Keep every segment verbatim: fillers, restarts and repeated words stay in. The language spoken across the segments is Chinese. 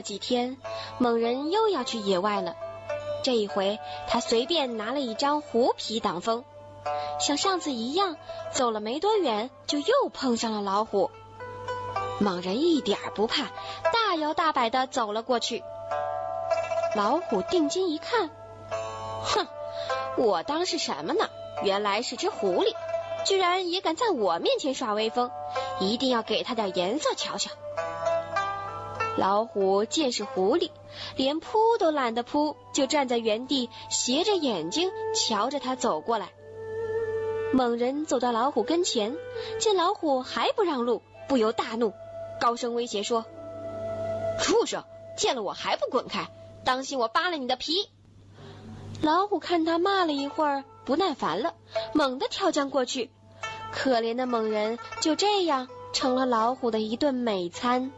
几天，猛人又要去野外了。这一回，他随便拿了一张狐皮挡风，像上次一样，走了没多远，就又碰上了老虎。猛人一点不怕，大摇大摆地走了过去。老虎定睛一看，哼，我当是什么呢？原来是只狐狸，居然也敢在我面前耍威风，一定要给他点颜色瞧瞧。老虎见是狐狸，连扑都懒得扑，就站在原地，斜着眼睛瞧着他走过来。猛人走到老虎跟前，见老虎还不让路，不由大怒，高声威胁说：畜生，见了我还不滚开，当心我扒了你的皮！老虎看他骂了一会儿，不耐烦了，猛地跳将过去。可怜的猛人就这样成了老虎的一顿美餐。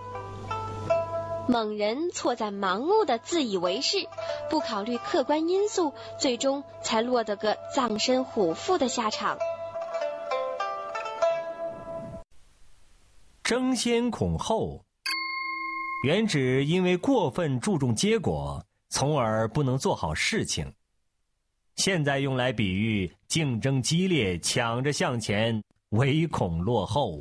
猛人错在盲目的自以为是，不考虑客观因素，最终才落得个葬身虎腹的下场。 争先恐后，原指因为过分注重结果，从而不能做好事情。现在用来比喻竞争激烈，抢着向前，唯恐落后。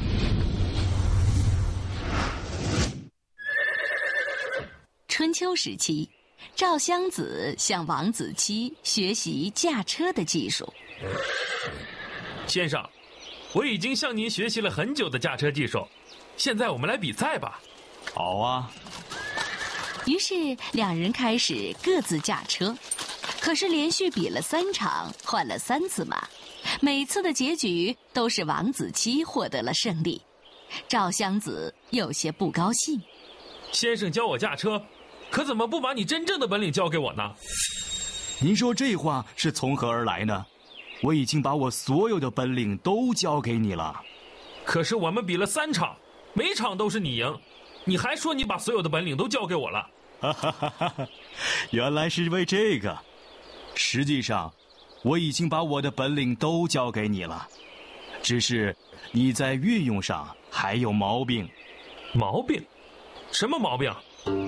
春秋时期，赵襄子向王子期学习驾车的技术。 先生，我已经向您学习了很久的驾车技术，现在我们来比赛吧。 好啊。 于是两人开始各自驾车，可是连续比了三场，换了三次马，每次的结局都是王子期获得了胜利。赵襄子有些不高兴。 先生教我驾车，可怎么不把你真正的本领交给我呢？ 您说这话是从何而来呢？我已经把我所有的本领都交给你了。 可是我们比了三场，每场都是你赢，你还说你把所有的本领都交给我了。 哈哈哈哈，原来是为这个。实际上，我已经把我的本领都交给你了，只是你在运用上还有毛病。 毛病？什么毛病？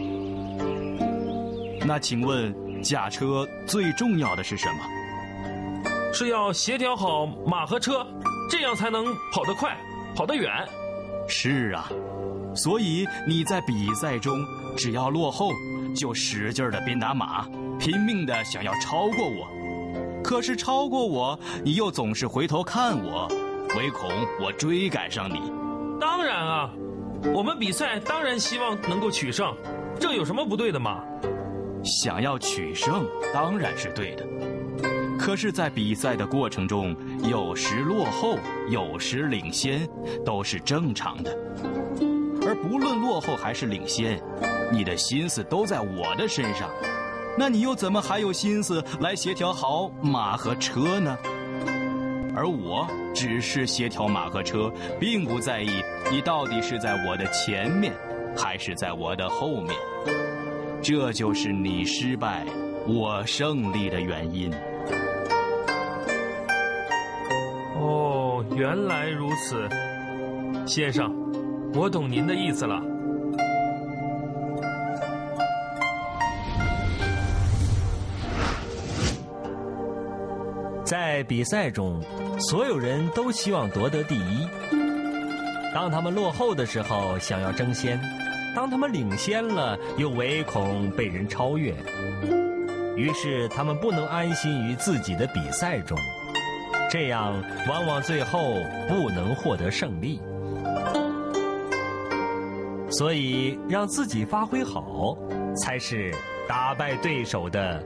那请问驾车最重要的是什么？ 是要协调好马和车，这样才能跑得快，跑得远。 是啊，所以你在比赛中只要落后，就使劲的鞭打马，拼命的想要超过我。可是超过我，你又总是回头看我，唯恐我追赶上你。 当然啊，我们比赛当然希望能够取胜，这有什么不对的吗？ 想要取胜当然是对的，可是在比赛的过程中，有时落后，有时领先，都是正常的。而不论落后还是领先，你的心思都在我的身上，那你又怎么还有心思来协调好马和车呢？而我只是协调马和车，并不在意你到底是在我的前面还是在我的后面。这就是你失败我胜利的原因。 哦，原来如此，先生，我懂您的意思了。 在比赛中，所有人都希望夺得第一。当他们落后的时候，想要争先；当他们领先了，又唯恐被人超越。于是他们不能安心于自己的比赛中，这样往往最后不能获得胜利。所以让自己发挥好，才是打败对手的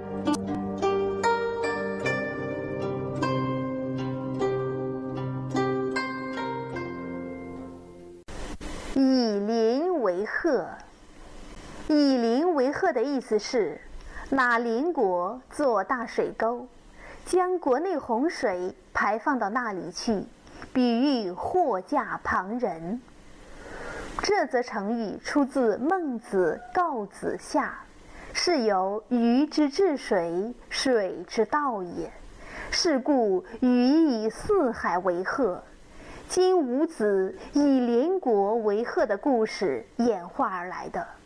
以邻为壑。以邻为壑的意思是，拿邻国做大水沟，将国内洪水排放到那里去，比喻祸驾旁人。这则成语出自《孟子·告子下》，是由鱼之治水，水之道也。是故鱼以四海为壑。今伍子以邻国为壑的故事演化而来的。